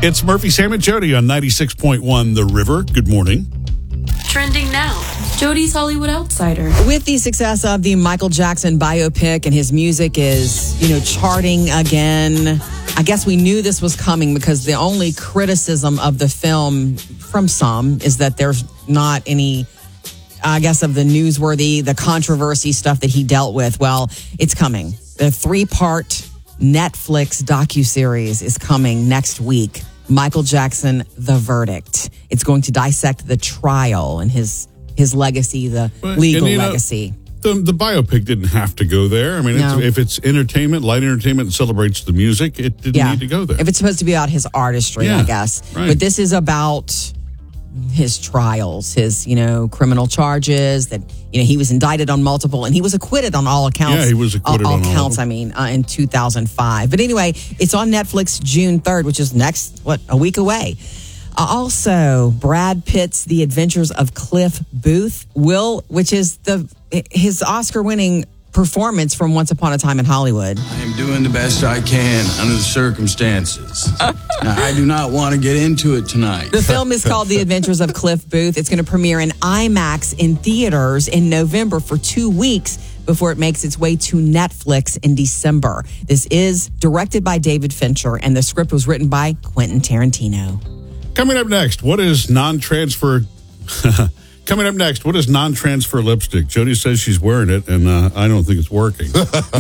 It's Murphy, Sam, and Jody on 96.1 The River. Good morning. Trending now, Jody's Hollywood Outsider. With the success of the Michael Jackson biopic and his music is, charting again, I guess we knew this was coming because the only criticism of the film from some is that there's not any, of the newsworthy, the controversy stuff that he dealt with. Well, it's coming. The 3-part Netflix docuseries is coming next week. Michael Jackson, The Verdict. It's going to dissect the trial and his legacy, the legal legacy. The biopic didn't have to go there. I mean, if it's entertainment, light entertainment, and celebrates the music, it didn't need to go there. If it's supposed to be about his artistry, I guess. Right. But this is about his trials, his, criminal charges that, he was indicted on multiple and he was acquitted on all accounts. Yeah, he was acquitted on all counts, in 2005. But anyway, it's on Netflix June 3rd, which is a week away. Also, Brad Pitt's The Adventures of Cliff Booth, which is his Oscar-winning performance from Once Upon a Time in Hollywood. I am doing the best I can under the circumstances. Now, I do not want to get into it tonight. The film is called The Adventures of Cliff Booth. It's going to premiere in IMAX in theaters in November for 2 weeks before it makes its way to Netflix in December. This is directed by David Fincher, and the script was written by Quentin Tarantino. Coming up next, what is non-transfer... Coming up next, what is non-transfer lipstick? Jody says she's wearing it, and I don't think it's working.